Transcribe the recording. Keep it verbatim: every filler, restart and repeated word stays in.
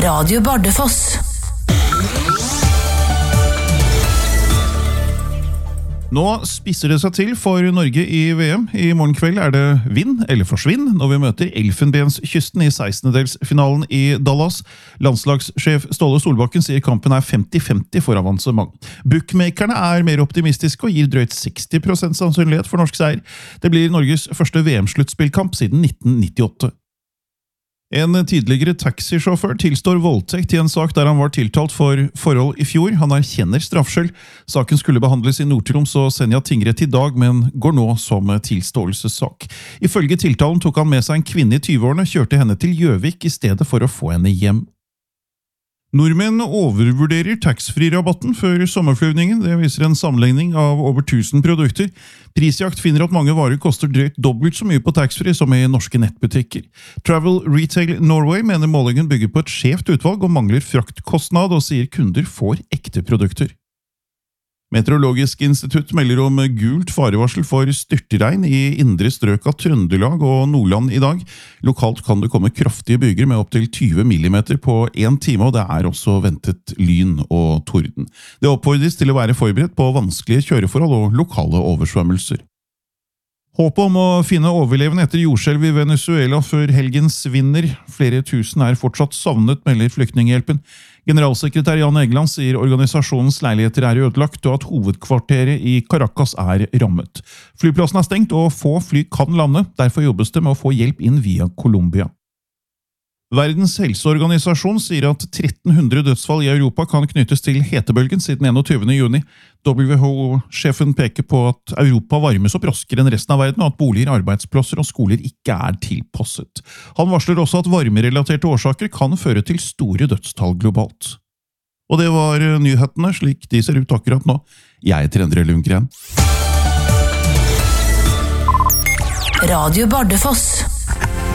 Radio Bardufoss. Nå spisser det seg til for Norge i V M. I morgen kveld er det vinn eller forsvinn når vi møter Elfenbenskysten i sekstendedelsfinalen i Dallas. Landslagssjef Ståle Solbakken sier kampen er femti femti for avansement. Bookmakerne er mer optimistiske og gir drøyt seksti prosent sannsynlighet for norsk seier. Det blir Norges første V M-sluttspillkamp siden nitten nittiåtte. En tidligere taxisjåfør tilstår voldtekt i en sak der han var tiltalt for forhold i fjor. Han erkjenner straffskyld. Saken skulle behandles i Nord-Troms og Senja tingrett i dag, men går nå som tilståelsessak. Ifølge tiltalen tok han med seg en kvinne i tyve-årene, kjørte henne til Gjøvik i stedet for å få henne hjem. Nordmenn overvurderer taxfree-rabatten før sommerflyvningen. Det viser en sammenligning av over tusen produkter. Prisjakt finner at mange varer koster drøyt dobbelt så mye på taxfree som i norske nettbutikker. Travel Retail Norway mener målingen bygger på et skjevt utvalg og mangler fraktkostnad, og sier kunder får ekte produkter. Meteorologisk institutt melder om gult farevarsel for styrtregn i indre strøk av Trøndelag og Nordland i dag. Lokalt kan det komme kraftige byger med opp til tyve millimeter på en time, og det er også ventet lyn og torden. Det oppfordres til å være forberedt på vanskelige kjøreforhold og lokale oversvømmelser. Håpet om å finne overlevende etter jordskjelv i Venezuela før helgen svinner. Flere tusen er fortsatt savnet, melder Flyktninghjelpen. Generalsekretær Jan Egeland sier organisasjonens leiligheter er ødelagt, og at hovedkvarteret i Caracas er rammet. Flyplassen er stengt, og få fly kan lande. Derfor jobbes det med å få hjelp inn via Colombia. Verdens helseorganisasjon sier at tretten hundre dødsfall i Europa kan knyttes til hetebølgen siden enogtyvende juni. W H O-sjefen peker på at Europa varmes opp raskere enn resten av verden, og at boliger, arbeidsplasser og skoler ikke er tilpasset. Han varsler også at varmerelaterte årsaker kan føre til store dødstall globalt. Og det var nyhetene slik de ser ut akkurat nå. Jeg heter Endre Lundgren. Radio Bardufoss.